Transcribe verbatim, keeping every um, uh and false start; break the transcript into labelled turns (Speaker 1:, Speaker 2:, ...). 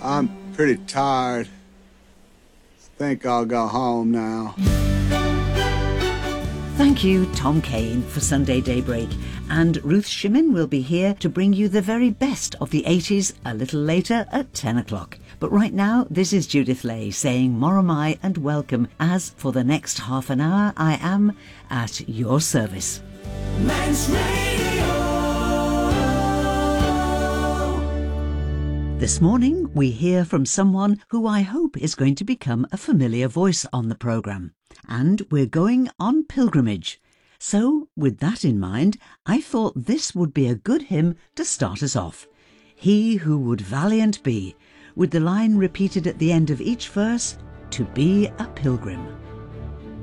Speaker 1: I'm pretty tired. Think I'll go home now.
Speaker 2: Thank you, Tom Kane, for Sunday Daybreak. And Ruth Shimmin will be here to bring you the very best of the eighties a little later at ten o'clock. But right now, this is Judith Lay saying Moromai and welcome, as for the next half an hour I am at your service.
Speaker 3: Men's Radio.
Speaker 2: This morning we hear from someone who I hope is going to become a familiar voice on the programme. And we're going on pilgrimage. So, with that in mind, I thought this would be a good hymn to start us off. He who would valiant be, with the line repeated at the end of each verse, to be a pilgrim.